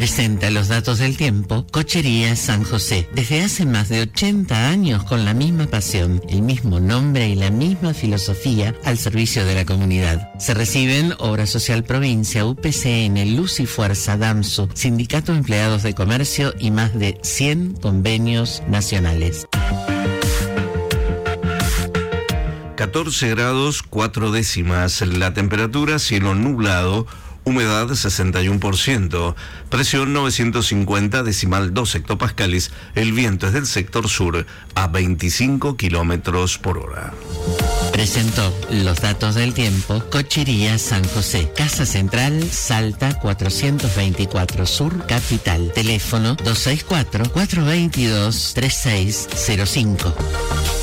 Presenta los datos del tiempo Cochería San José. Desde hace más de 80 años con la misma pasión, el mismo nombre y la misma filosofía al servicio de la comunidad. Se reciben Obra Social Provincia, UPCN, Luz y Fuerza, DAMSU, Sindicato de Empleados de Comercio y más de 100 convenios nacionales. 14 grados 4 décimas, la temperatura cielo nublado, humedad 61%, presión 950,2 hectopascales, el viento es del sector sur a 25 kilómetros por hora. Presentó los datos del tiempo Cochería San José, Casa Central, Salta 424 Sur, Capital. Teléfono 264-422-3605.